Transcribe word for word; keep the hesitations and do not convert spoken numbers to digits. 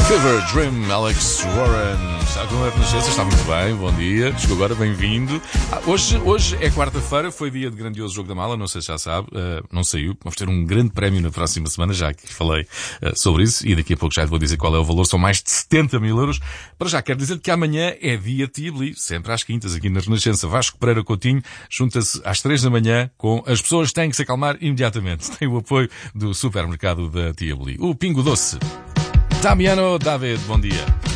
Fever Dream, Alex Warren. Está com a Renascença, está muito bem, bom dia. Chegou agora, bem-vindo. Ah, hoje, hoje é quarta-feira, foi dia de grandioso Jogo da Mala, não sei se já sabe, uh, não saiu. Vamos ter um grande prémio na próxima semana, já que falei uh, sobre isso, e daqui a pouco já lhe vou dizer qual é o valor, são mais de setenta mil euros. Para já, quero dizer que amanhã é dia Tibli, sempre às quintas, aqui na Renascença. Vasco Pereira Coutinho junta-se às três da manhã com as pessoas que têm que se acalmar imediatamente. Tem o apoio do supermercado da Tibli. O Pingo Doce. Damiano David, bom dia.